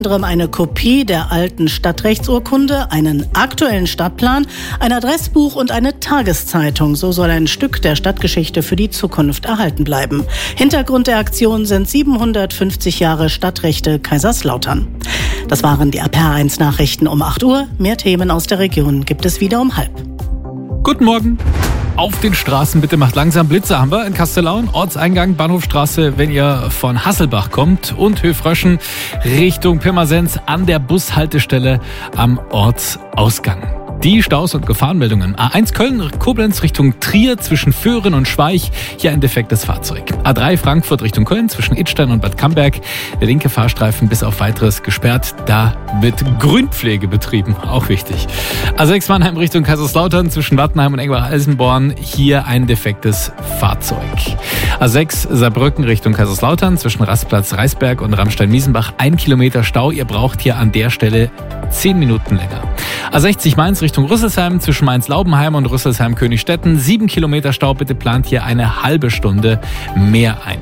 Anderem eine Kopie der alten Stadtrechtsurkunde, einen aktuellen Stadtplan, ein Adressbuch und eine Tageszeitung. So soll ein Stück der Stadtgeschichte für die Zukunft erhalten bleiben. Hintergrund der Aktion sind 750 Jahre Stadtrechte Kaiserslautern. Das waren die RPR1 Nachrichten um 8 Uhr. Mehr Themen aus der Region gibt es wieder um 12:30. Guten Morgen. Auf den Straßen bitte macht langsam. Blitzer haben wir in Kastellaun, Ortseingang Bahnhofstraße, wenn ihr von Hasselbach kommt, und Höfröschen Richtung Pirmasens an der Bushaltestelle am Ortsausgang. Die Staus und Gefahrenmeldungen: A1 Köln-Koblenz Richtung Trier zwischen Föhren und Schweich, hier ein defektes Fahrzeug. A3 Frankfurt Richtung Köln zwischen Idstein und Bad Camberg, der linke Fahrstreifen bis auf weiteres gesperrt, da wird Grünpflege betrieben, auch wichtig. A6 Mannheim Richtung Kaiserslautern zwischen Wattenheim und Engbach-Alsenborn, hier ein defektes Fahrzeug. A6 Saarbrücken Richtung Kaiserslautern zwischen Rastplatz Reisberg und Ramstein-Miesenbach, 1 Kilometer Stau, ihr braucht hier an der Stelle 10 Minuten länger. A60 Mainz Richtung Rüsselsheim zwischen Mainz-Laubenheim und Rüsselsheim-Königstetten, 7 Kilometer Stau, bitte plant hier eine halbe Stunde mehr ein.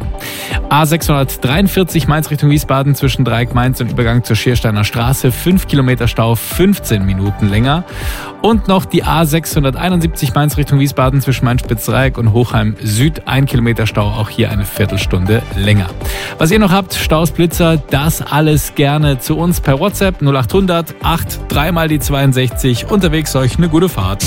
A643 Mainz Richtung Wiesbaden zwischen Dreieck Mainz und Übergang zur Schiersteiner Straße, 5 Kilometer Stau, 15 Minuten länger. Und noch die A671 Mainz Richtung Wiesbaden zwischen Mainz-Spitz-Dreieck und Hochheim Süd, 1 Kilometer Stau, auch hier eine Viertelstunde länger. Was ihr noch habt, Staus, Blitzer, das alles gerne zu uns per WhatsApp 0800 83 mal die 62. Unterwegs euch eine gute Fahrt.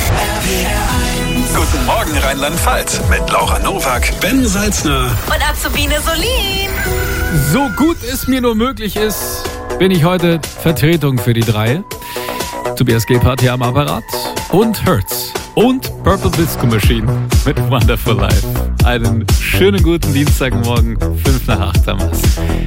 Guten Morgen Rheinland-Pfalz mit Laura Nowak, Ben Salzner und Azubine Solin. So gut es mir nur möglich ist, bin ich heute Vertretung für die drei. Tobias Gebhardt hier am Apparat und Hertz und Purple Disco Machine mit Wonderful Life. Einen schönen guten Dienstagmorgen, 7:55 haben wir's.